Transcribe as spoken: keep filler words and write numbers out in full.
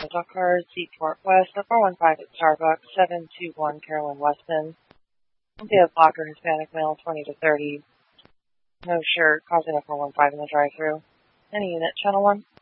rental cars, Seaport West, four one five at Starbucks, seven two one Carolyn Weston. They have blocker Hispanic male, twenty to thirty. No shirt, causing a four one five in the drive-thru. Any unit, channel one.